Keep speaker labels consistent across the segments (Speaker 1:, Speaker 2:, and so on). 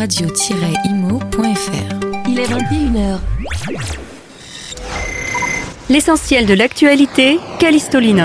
Speaker 1: radio-imo.fr.
Speaker 2: Il est 21h.
Speaker 3: L'essentiel de l'actualité, Callisto Linov.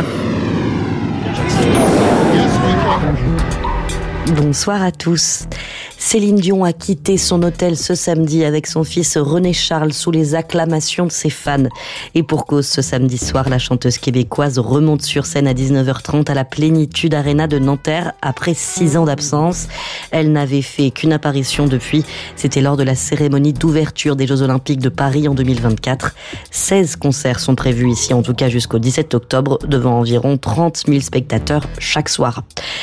Speaker 4: Bonsoir à tous. Céline Dion a quitté son hôtel ce samedi avec son fils René Charles sous les acclamations de ses fans. Et pour cause, ce samedi soir, la chanteuse québécoise remonte sur scène à 19h30 à la Plénitude Arena de Nanterre après 6 ans d'absence. Elle n'avait fait qu'une apparition depuis. C'était lors de la cérémonie d'ouverture des Jeux Olympiques de Paris en 2024. 16 concerts sont prévus ici, en tout cas jusqu'au 17 octobre, devant environ 30 000 spectateurs chaque soir.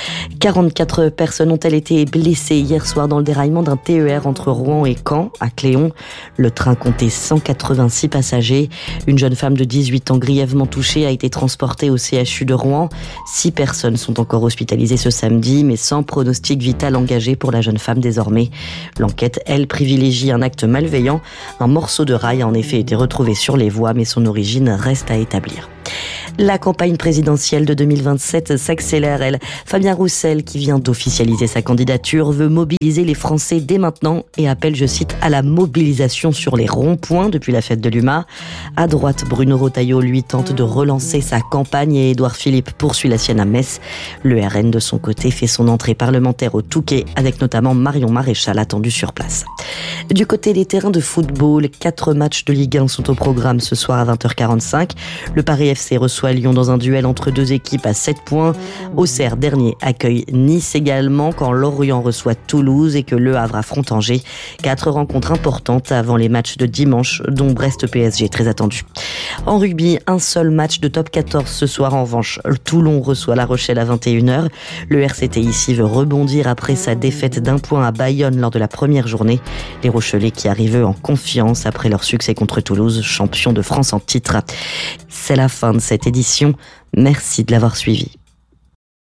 Speaker 4: 44 personnes ont-elles été blessées hier soir dans le déraillement d'un TER entre Rouen et Caen, à Cléon. Le train comptait 186 passagers. Une jeune femme de 18 ans grièvement touchée a été transportée au CHU de Rouen. 6 personnes sont encore hospitalisées ce samedi, mais sans pronostic vital engagé pour la jeune femme désormais. L'enquête, elle, privilégie un acte malveillant. Un morceau de rail a en effet été retrouvé sur les voies, mais son origine reste à établir. La campagne présidentielle de 2027 s'accélère, elle. Fabien Roussel, qui vient d'officialiser sa candidature, veut mobiliser les Français dès maintenant et appelle, je cite, à la mobilisation sur les ronds-points depuis la fête de l'UMA. À droite, Bruno Retailleau, lui, tente de relancer sa campagne et Édouard Philippe poursuit la sienne à Metz. Le RN, de son côté, fait son entrée parlementaire au Touquet avec notamment Marion Maréchal attendu sur place. Du côté des terrains de football, 4 matchs de Ligue 1 sont au programme ce soir à 20h45. Le Paris FC reçoit Lyon dans un duel entre 2 équipes à 7 points. Auxerre, dernier, accueille Nice également quand Lorient reçoit Toulouse et que Le Havre affronte Angers. 4 rencontres importantes avant les matchs de dimanche, dont Brest-PSG très attendu. En rugby, un seul match de top 14 ce soir en revanche. Toulon reçoit La Rochelle à 21h. Le RCT ici veut rebondir après sa défaite d'1 point à Bayonne lors de la première journée. Les Rochelais qui arrivent en confiance après leur succès contre Toulouse, champion de France en titre. C'est la fin de cette édition. Merci de l'avoir suivi.